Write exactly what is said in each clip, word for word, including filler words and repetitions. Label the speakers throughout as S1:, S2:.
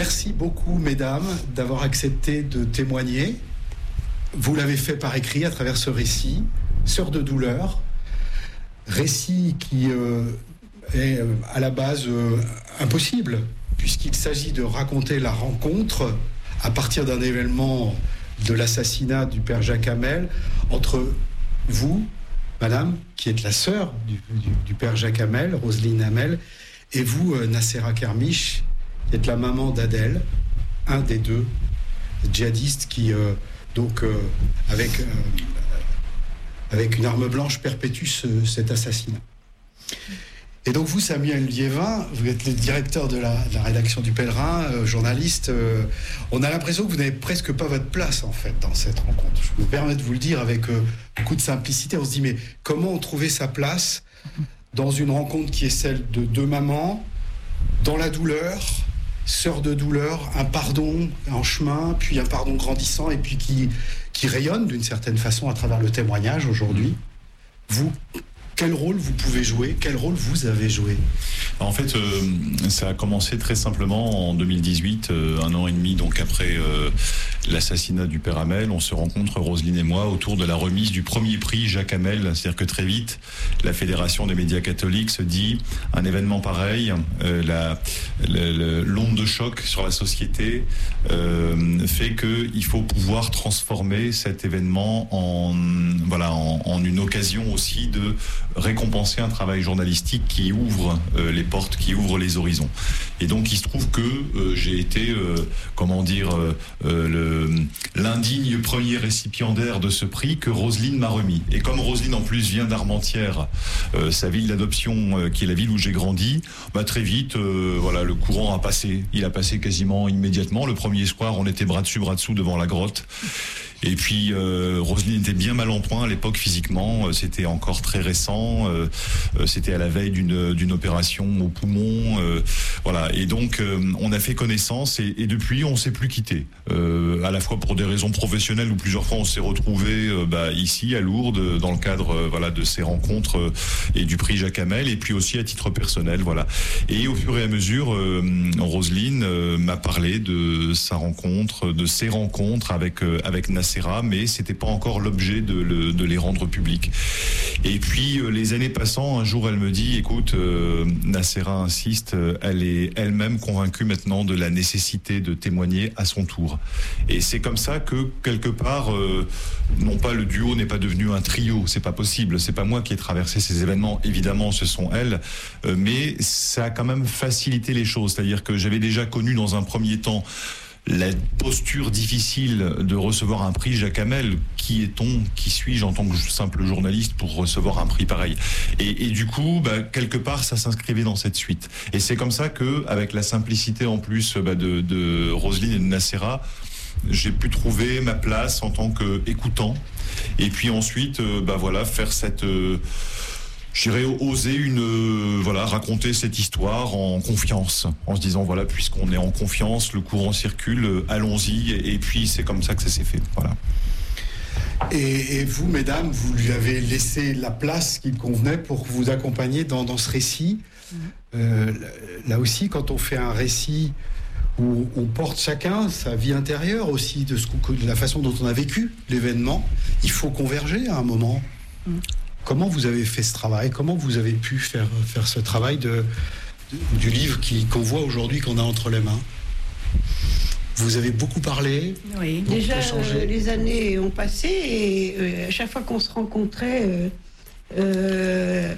S1: Merci beaucoup, mesdames, d'avoir accepté de témoigner. Vous l'avez fait par écrit à travers ce récit, Sœurs de douleur, récit qui euh, est euh, à la base euh, impossible, puisqu'il s'agit de raconter la rencontre à partir d'un événement de l'assassinat du père Jacques Hamel entre vous, madame, qui êtes la sœur du, du, du père Jacques Hamel, Roselyne Hamel, et vous, euh, Nacera Kermiche, qui êtes la maman d'Adel, un des deux djihadistes qui, euh, donc, euh, avec, euh, avec une arme blanche, perpétue ce, cet assassinat. Et donc vous, Samuel Liévin, vous êtes le directeur de la, de la rédaction du Pèlerin, euh, journaliste. Euh, on a l'impression que vous n'avez presque pas votre place, en fait, dans cette rencontre. Je me permets de vous le dire avec euh, beaucoup de simplicité. On se dit, mais comment trouver sa place dans une rencontre qui est celle de deux mamans, dans la douleur, sœurs de douleur, un pardon en chemin, puis un pardon grandissant, et puis qui, qui rayonne d'une certaine façon à travers le témoignage aujourd'hui. Vous, quel rôle vous pouvez jouer? Quel rôle vous avez joué?
S2: En fait, euh, ça a commencé très simplement en deux mille dix-huit, euh, un an et demi donc après euh, l'assassinat du père Hamel. On se rencontre, Roselyne et moi, autour de la remise du premier prix Jacques Hamel. C'est-à-dire que très vite, la Fédération des médias catholiques se dit, un événement pareil, euh, la, la, la, l'onde de choc sur la société euh, fait qu'il faut pouvoir transformer cet événement en, voilà, en, en une occasion aussi de récompenser un travail journalistique qui ouvre euh, les portes, qui ouvre les horizons. Et donc il se trouve que euh, j'ai été, euh, comment dire, euh, euh, le, l'indigne premier récipiendaire de ce prix que Roselyne m'a remis. Et comme Roselyne en plus vient d'Armentières, euh, sa ville d'adoption, euh, qui est la ville où j'ai grandi, bah, très vite, euh, voilà, le courant a passé. Il a passé quasiment immédiatement. Le premier soir, on était bras dessus, bras dessous devant la grotte. Et puis euh, Roselyne était bien mal en point à l'époque physiquement, euh, c'était encore très récent, euh, euh, c'était à la veille d'une d'une opération au poumon, euh, voilà. Et donc euh, on a fait connaissance et, et depuis on s'est plus quitté, euh, à la fois pour des raisons professionnelles où plusieurs fois on s'est retrouvés euh, bah, ici à Lourdes dans le cadre euh, voilà de ces rencontres euh, et du prix Jacques Hamel, et puis aussi à titre personnel, voilà. Et au fur et à mesure, euh, Roselyne euh, m'a parlé de sa rencontre, de ses rencontres avec euh, avec Nacera, mais c'était pas encore l'objet de, le, de les rendre publics. Et puis euh, les années passant, un jour elle me dit, écoute, euh, Nacera insiste, euh, elle est elle-même convaincue maintenant de la nécessité de témoigner à son tour. Et c'est comme ça que quelque part, euh, non pas le duo n'est pas devenu un trio, c'est pas possible, c'est pas moi qui ai traversé ces événements, évidemment ce sont elles, euh, mais ça a quand même facilité les choses, c'est-à-dire que j'avais déjà connu dans un premier temps la posture difficile de recevoir un prix Jacques Hamel. Qui est-on, qui suis-je en tant que simple journaliste pour recevoir un prix pareil? Et, et du coup, bah, quelque part, ça s'inscrivait dans cette suite. Et c'est comme ça que, avec la simplicité en plus bah, de, de Roselyne et de Nacera, j'ai pu trouver ma place en tant qu'écoutant. Et puis ensuite, euh, bah voilà, faire cette euh, j'irais oser une, euh, voilà, raconter cette histoire en confiance, en se disant, voilà, puisqu'on est en confiance, le courant circule, euh, allons-y, et, et puis c'est comme ça que ça s'est fait, voilà.
S1: Et, et vous, mesdames, vous lui avez laissé la place qu'il convenait pour vous accompagner dans, dans ce récit. Mmh. Euh, là aussi, quand on fait un récit où on porte chacun sa vie intérieure aussi, de, ce, de la façon dont on a vécu l'événement, il faut converger à un moment. Mmh. Comment vous avez fait ce travail? Comment vous avez pu faire, faire ce travail de, de, du livre qui, qu'on voit aujourd'hui, qu'on a entre les mains? Vous avez beaucoup parlé.
S3: Oui, déjà euh, les années ont passé et euh, à chaque fois qu'on se rencontrait, euh, euh,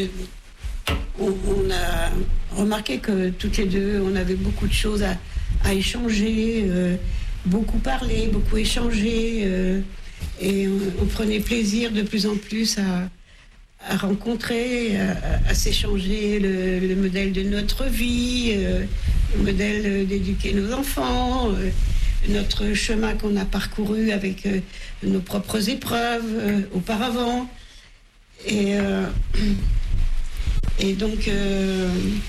S3: on, on a remarqué que toutes les deux, on avait beaucoup de choses à, à échanger, euh, beaucoup parlé, beaucoup échangé. Euh, Et on, on prenait plaisir de plus en plus à, à rencontrer, à, à s'échanger le, le modèle de notre vie, euh, le modèle d'éduquer nos enfants, euh, notre chemin qu'on a parcouru avec euh, nos propres épreuves euh, auparavant. Et, euh, et donc, euh,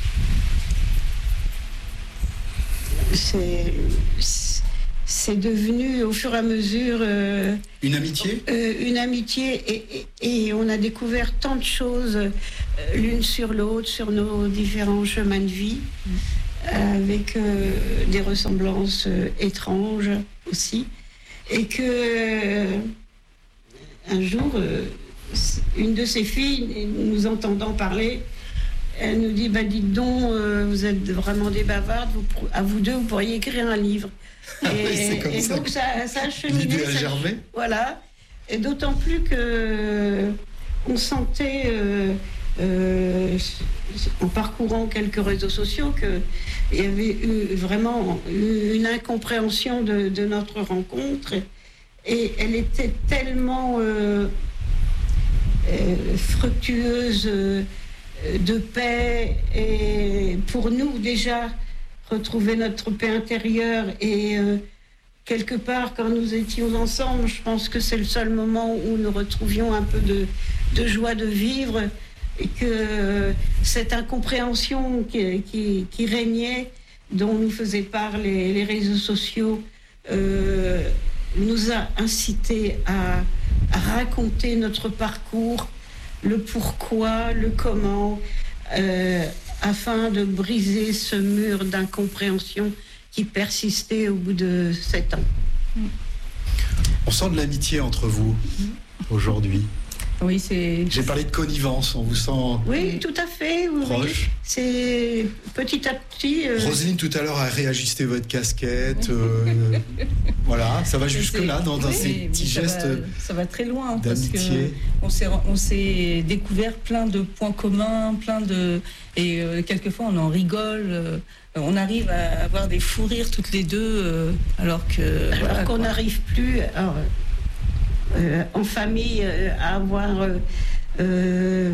S3: c'est... c'est c'est devenu au fur et à mesure euh,
S1: une amitié
S3: euh, une amitié et, et, et on a découvert tant de choses euh, l'une sur l'autre, sur nos différents chemins de vie. avec euh, des ressemblances euh, étranges aussi, et que euh, un jour, euh, une de ses filles, nous entendant parler, elle nous dit bah, dites donc, euh, vous êtes vraiment des bavardes, vous, à vous deux, vous pourriez écrire un livre. Et,
S1: comme
S3: et
S1: ça
S3: donc, ça, ça a cheminé.
S1: L'idée a
S3: ça,
S1: germé.
S3: Voilà. Et d'autant plus que on sentait, euh, euh, en parcourant quelques réseaux sociaux, qu'il y avait eu vraiment une incompréhension de, de notre rencontre. Et elle était tellement euh, euh, fructueuse euh, de paix, et pour nous déjà retrouver notre paix intérieure, et euh, quelque part quand nous étions ensemble, je pense que c'est le seul moment où nous retrouvions un peu de, de joie de vivre, et que euh, cette incompréhension qui, qui, qui régnait, dont nous faisaient part les, les réseaux sociaux, euh, nous a incité à, à raconter notre parcours, le pourquoi, le comment, euh, afin de briser ce mur d'incompréhension qui persistait au bout de sept ans.
S1: On sent de l'amitié entre vous aujourd'hui.
S4: Oui, c'est...
S1: J'ai parlé de connivence, on vous sent
S3: oui, tout à fait. Oui,
S1: proche.
S3: Oui. C'est petit à petit... Euh...
S1: Roselyne, tout à l'heure, a réajusté votre casquette. Euh, voilà, ça va jusque-là, dans, dans
S4: oui,
S1: ces petits
S4: ça
S1: gestes
S4: va, ça va très loin,
S1: d'amitié.
S4: Parce qu'on s'est, on s'est découvert plein de points communs, plein de... Et euh, quelquefois, on en rigole. Euh, on arrive à avoir des fous rires toutes les deux, euh, alors que...
S3: Alors
S4: voilà,
S3: qu'on
S4: quoi.
S3: n'arrive plus... Alors, Euh, en famille, euh, à avoir euh, euh,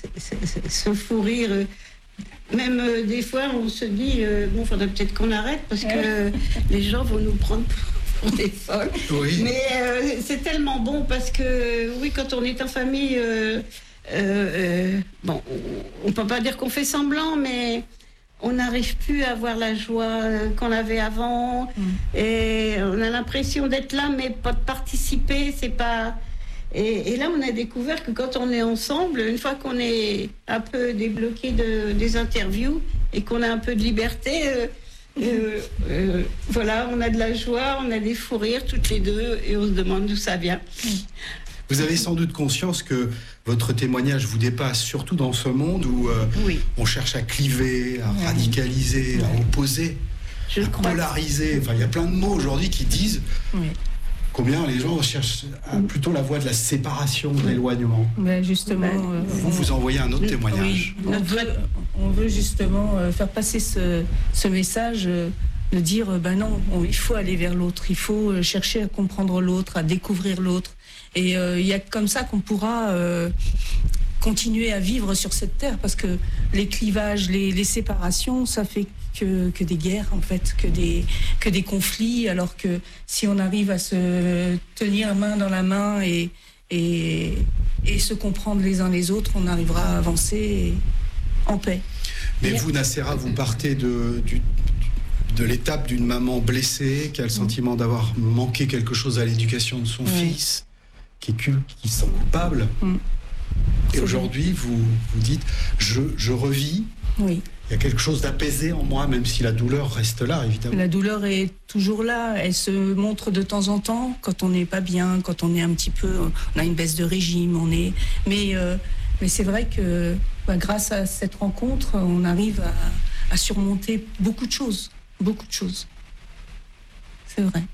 S3: ce fou rire. Euh, même euh, des fois, on se dit, euh, bon, il faudrait peut-être qu'on arrête, parce que euh, les gens vont nous prendre pour des folles.
S1: Oui.
S3: Mais euh, c'est tellement bon, parce que, oui, quand on est en famille, euh, euh, euh, bon, on ne peut pas dire qu'on fait semblant, mais... on n'arrive plus à avoir la joie qu'on avait avant, mmh. et on a l'impression d'être là, mais pas de participer, c'est pas... Et, et là, on a découvert que quand on est ensemble, une fois qu'on est un peu débloqué de, des interviews et qu'on a un peu de liberté, euh, euh, euh, voilà, on a de la joie, on a des fous rires toutes les deux, et on se demande d'où ça vient. Mmh.
S1: Vous avez sans doute conscience que votre témoignage vous dépasse, surtout dans ce monde où euh,
S3: oui.
S1: on cherche à cliver, à
S3: oui.
S1: radicaliser, oui. à opposer,
S3: Je
S1: à
S3: crois.
S1: polariser. Enfin, il y a plein de mots aujourd'hui qui disent
S4: oui.
S1: combien les gens cherchent à, plutôt la voie de la séparation, de l'éloignement.
S4: Mais justement, euh,
S1: vous, vous envoyez un autre témoignage.
S4: Oui, on, veut, on veut justement euh, faire passer ce, ce message, euh, de dire, euh, ben non, on, il faut aller vers l'autre, il faut euh, chercher à comprendre l'autre, à découvrir l'autre. Et il euh, y a comme ça qu'on pourra euh, continuer à vivre sur cette terre, parce que les clivages, les, les séparations, ça fait que, que des guerres, en fait, que des, que des conflits, alors que si on arrive à se tenir main dans la main et, et, et se comprendre les uns les autres, on arrivera à avancer en paix.
S1: Mais vous, Nacera, vous partez de, du, de l'étape d'une maman blessée qui a le sentiment d'avoir manqué quelque chose à l'éducation de son oui. fils, qui est culte, qui se sent coupable. Mm. Et aujourd'hui, vous vous dites, je, je revis.
S4: Oui.
S1: Il y a quelque chose d'apaisé en moi, même si la douleur reste là, évidemment.
S4: La douleur est toujours là. Elle se montre de temps en temps, quand on n'est pas bien, quand on est un petit peu... On a une baisse de régime, on est... Mais, euh, mais c'est vrai que bah, grâce à cette rencontre, on arrive à, à surmonter beaucoup de choses. Beaucoup de choses. C'est vrai.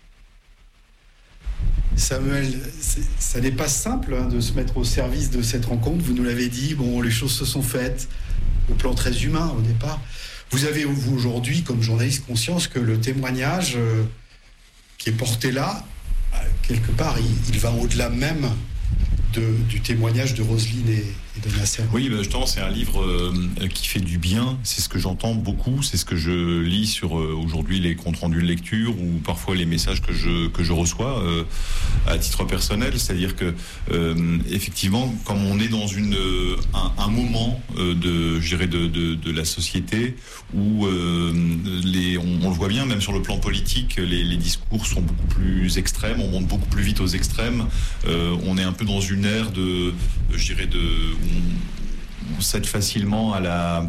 S1: Samuel, ça n'est pas simple hein, de se mettre au service de cette rencontre. Vous nous l'avez dit, bon, les choses se sont faites au plan très humain au départ. Vous avez, vous, aujourd'hui, comme journaliste, conscience que le témoignage euh, qui est porté là, euh, quelque part, il, il va au-delà même de, du témoignage de Roselyne et, et de Nacera.
S2: Oui, ben, justement, c'est un livre euh, qui fait du bien. C'est ce que j'entends beaucoup. C'est ce que je lis sur euh, aujourd'hui les comptes rendus de lecture ou parfois les messages que je que je reçois euh, à titre personnel. C'est-à-dire que euh, effectivement, comme on est dans une euh, un, un moment euh, de, je dirais, de, de de la société où euh, les on, on le voit bien, même sur le plan politique, les, les discours sont beaucoup plus extrêmes. On monte beaucoup plus vite aux extrêmes. Euh, on est un peu dans une ère de, je dirais, de on cède facilement à la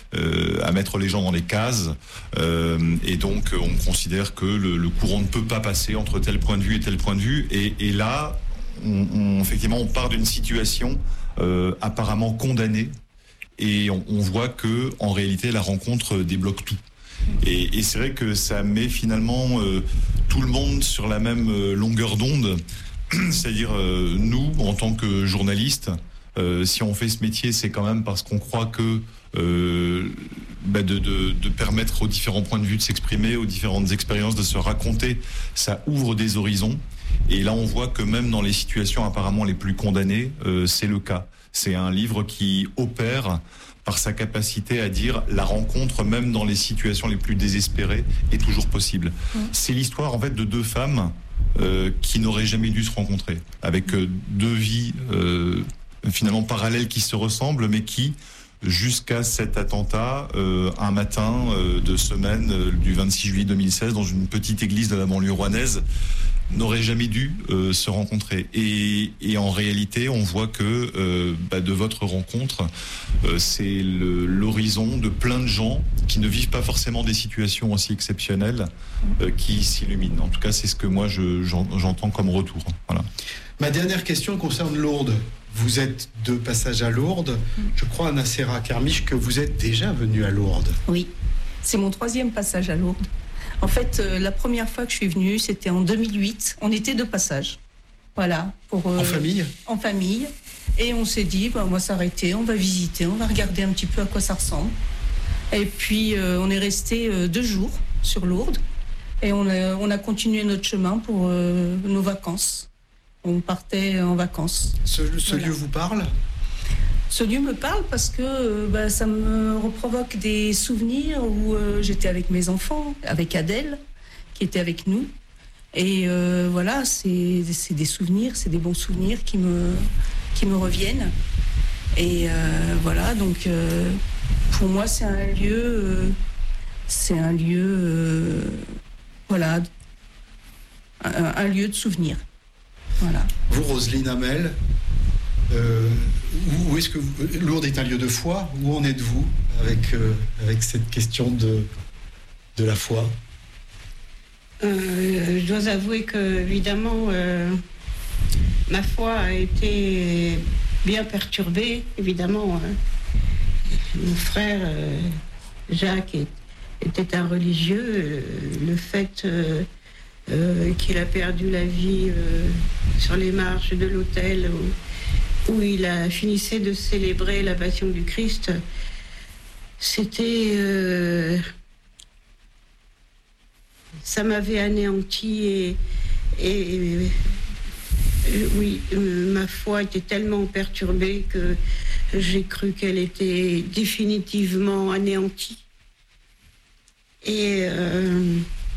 S2: euh, à mettre les gens dans les cases. Euh, et donc, on considère que le, le courant ne peut pas passer entre tel point de vue et tel point de vue. Et, et là, on, on, effectivement, on part d'une situation euh, apparemment condamnée. Et on, on voit que, en réalité, la rencontre débloque tout. Et, et c'est vrai que ça met finalement euh, tout le monde sur la même euh, longueur d'onde. C'est-à-dire, euh, nous, en tant que journalistes, euh, si on fait ce métier, c'est quand même parce qu'on croit que euh, bah de, de, de permettre aux différents points de vue de s'exprimer, aux différentes expériences de se raconter, ça ouvre des horizons. Et là, on voit que même dans les situations apparemment les plus condamnées, euh, c'est le cas. C'est un livre qui opère par sa capacité à dire la rencontre, même dans les situations les plus désespérées, est toujours possible. Mmh. C'est l'histoire en fait de deux femmes euh, qui n'auraient jamais dû se rencontrer, avec euh, deux vies euh, finalement parallèles qui se ressemblent, mais qui, jusqu'à cet attentat, euh, un matin euh, de semaine euh, du vingt-six juillet deux mille seize, dans une petite église de la banlieue rouennaise, n'auraient jamais dû euh, se rencontrer. Et, et en réalité, on voit que euh, bah, de votre rencontre, euh, c'est le, l'horizon de plein de gens qui ne vivent pas forcément des situations aussi exceptionnelles euh, qui s'illuminent. En tout cas, c'est ce que moi, je, j'en, j'entends comme retour. Voilà.
S1: Ma dernière question concerne Lourdes. Vous êtes de passage à Lourdes. Je crois, Nacera Kermiche, que vous êtes déjà venu à Lourdes.
S4: Oui, c'est mon troisième passage à Lourdes. En fait, euh, la première fois que je suis venue, c'était en deux mille huit. On était de passage. Voilà. Pour, euh,
S1: en famille
S4: En famille. Et on s'est dit, bah, on va s'arrêter, on va visiter, on va regarder un petit peu à quoi ça ressemble. Et puis, euh, on est resté euh, deux jours sur Lourdes. Et on a, on a continué notre chemin pour euh, nos vacances. On partait en vacances.
S1: Ce, ce voilà. lieu vous parle ?
S4: Ce lieu me parle parce que bah, ça me reprovoque des souvenirs où euh, j'étais avec mes enfants, avec Adèle, qui était avec nous. Et euh, voilà, c'est, c'est des souvenirs, c'est des bons souvenirs qui me, qui me reviennent. Et euh, voilà, donc euh, pour moi, c'est un lieu, euh, c'est un lieu, euh, voilà, un, un lieu de souvenirs. Voilà.
S1: Vous, Roselyne Hamel, Euh, où est-ce que vous... Lourdes est un lieu de foi. Où en êtes-vous avec, euh, avec cette question de, de la foi ?
S3: euh, Je dois avouer que, évidemment, euh, ma foi a été bien perturbée. Évidemment, euh, mon frère euh, Jacques est, était un religieux. Euh, le fait euh, euh, qu'il a perdu la vie euh, sur les marches de l'autel où, où il a finissait de célébrer la passion du Christ, c'était... Euh, ça m'avait anéanti et, et, et oui, euh, ma foi était tellement perturbée que j'ai cru qu'elle était définitivement anéantie. Et... Euh,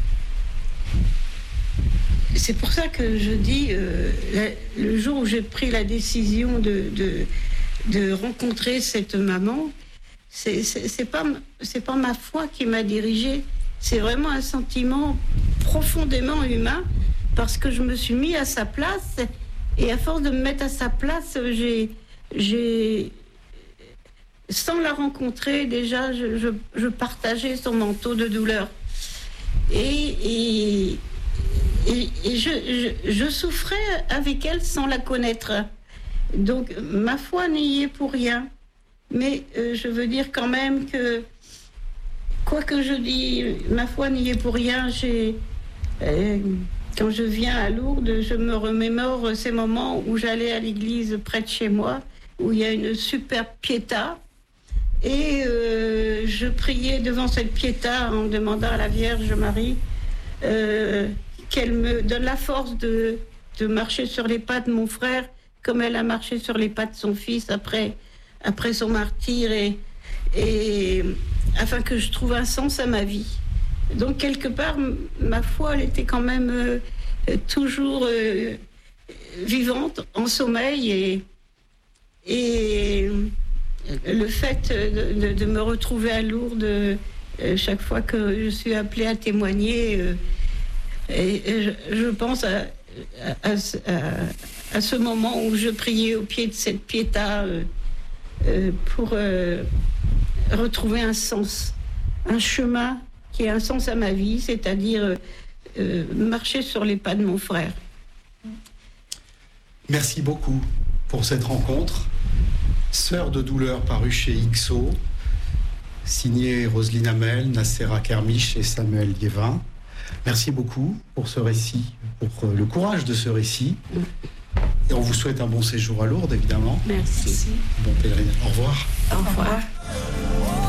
S3: c'est pour ça que je dis, euh, la, le jour où j'ai pris la décision de, de, de rencontrer cette maman, c'est, c'est, c'est pas, c'est pas ma foi qui m'a dirigée, c'est vraiment un sentiment profondément humain, parce que je me suis mis à sa place, et à force de me mettre à sa place, j'ai, j'ai sans la rencontrer, déjà, je, je, je partageais son manteau de douleur. Et... et Et, et je, je, je souffrais avec elle sans la connaître. Donc ma foi n'y est pour rien. Mais euh, je veux dire quand même que, quoi que je dis, ma foi n'y est pour rien. J'ai, euh, quand je viens à Lourdes, je me remémore ces moments où j'allais à l'église près de chez moi, où il y a une superbe piéta. Et euh, je priais devant cette piéta en demandant à la Vierge Marie... Euh, qu'elle me donne la force de, de marcher sur les pas de mon frère comme elle a marché sur les pas de son fils après, après son martyre, et, et afin que je trouve un sens à ma vie. Donc quelque part, ma foi, elle était quand même euh, toujours euh, vivante, en sommeil, et, et le fait de, de, de me retrouver à Lourdes euh, chaque fois que je suis appelée à témoigner, euh, et je, je pense à, à, à, à ce moment où je priais au pied de cette piéta euh, euh, pour, euh, retrouver un sens, un chemin qui a un sens à ma vie, c'est-à-dire euh, euh, marcher sur les pas de mon frère.
S1: Merci beaucoup pour cette rencontre. Sœurs de douleur parue chez X O, signé Roselyne Hamel, Nacera Kermiche et Samuel Liévin. Merci beaucoup pour ce récit, pour le courage de ce récit. Et on vous souhaite un bon séjour à Lourdes, évidemment.
S3: Merci.
S1: Bon pèlerinage. Au revoir.
S3: Au revoir.